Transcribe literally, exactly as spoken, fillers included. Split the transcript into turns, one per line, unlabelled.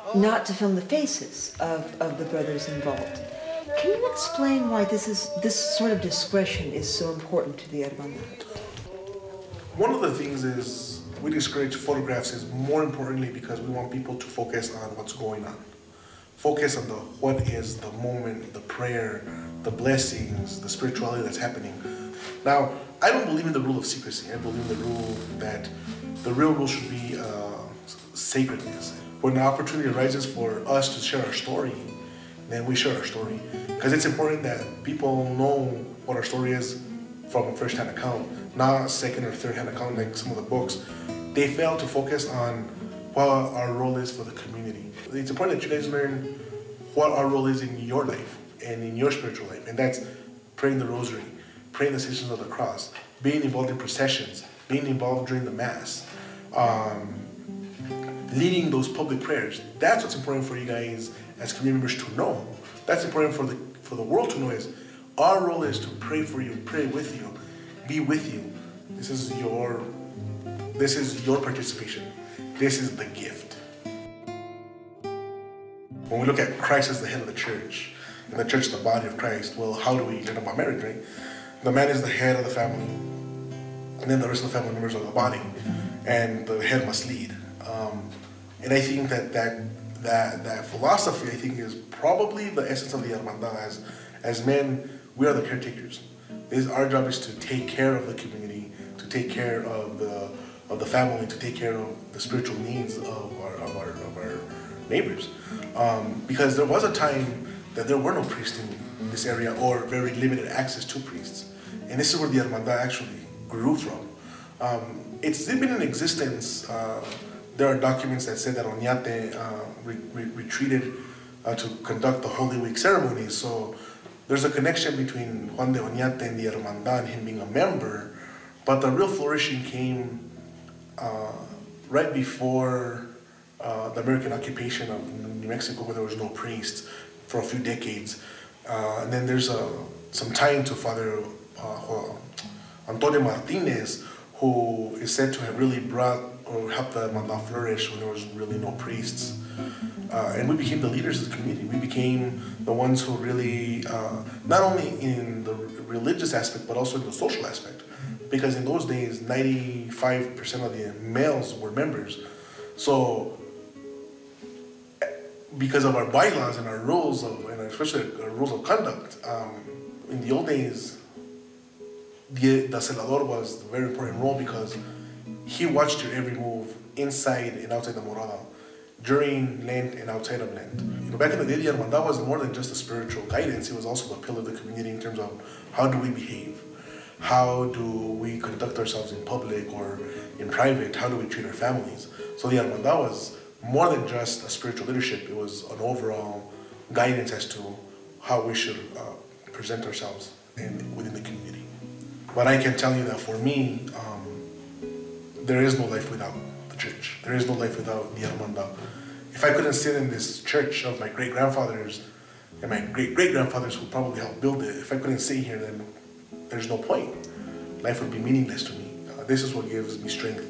not to film the faces of, of the brothers involved. Can you explain why this is this sort of discretion is so important to the Hermandad?
One of the things is we discourage photographs is more importantly because we want people to focus on what's going on. Focus on the what is the moment, the prayer, the blessings, the spirituality that's happening. Now, I don't believe in the rule of secrecy. I believe in the rule that the real rule should be uh, sacredness. When the opportunity arises for us to share our story, then we share our story. Because it's important that people know what our story is from a first-hand account, not a second or third-hand account like some of the books. They fail to focus on what our role is for the community. It's important that you guys learn what our role is in your life and in your spiritual life, and that's praying the rosary, praying the Stations of the Cross, being involved in processions, being involved during the Mass, um, leading those public prayers. That's what's important for you guys as community members to know. That's important for the for the world to know is our role is to pray for you, pray with you, be with you. This is your this is your participation. This is the gift. When we look at Christ as the head of the church, and the church is the body of Christ, well, how do we learn about marriage, right? The man is the head of the family, and then the rest of the family members are the body, and the head must lead. Um, and I think that that that that philosophy, I think, is probably the essence of the Hermandad. As as men, we are the caretakers. This, our job is to take care of the community, to take care of the of the family, to take care of the spiritual needs of our of our of our neighbors. Um, because there was a time that there were no priests in this area, or very limited access to priests, and this is where the Hermandad actually grew from. Um, it's been in existence. Uh, there are documents that say that Oñate uh, re re retreated uh, to conduct the Holy Week ceremonies. So there's a connection between Juan de Oñate and the Hermandad, him being a member. But the real flourishing came uh, right before uh, the American occupation of New Mexico, where there was no priests for a few decades. Uh, and then there's a, some tie to Father uh, Antonio Martinez, who is said to have really brought or helped the Hermandad flourish when there was really no priests. Uh, and we became the leaders of the community. We became the ones who really, uh, not only in the religious aspect, but also in the social aspect. Because in those days, ninety-five percent of the males were members. So, because of our bylaws and our rules, of, and especially our rules of conduct, um, in the old days, the, the celador was a very important role because he watched your every move inside and outside the morada, during Lent and outside of Lent. You know, back in the day, the Hermandad was more than just a spiritual guidance. It was also the pillar of the community in terms of how do we behave, how do we conduct ourselves in public or in private, how do we treat our families. So the Hermandad was more than just a spiritual leadership. It was an overall guidance as to how we should uh, present ourselves in, within the community. But I can tell you that for me, um, there is no life without the church. There is no life without the Hermandad. If I couldn't sit in this church of my great-grandfathers and my great-great-grandfathers who probably helped build it, if I couldn't sit here, then there's no point. Life would be meaningless to me. Uh, this is what gives me strength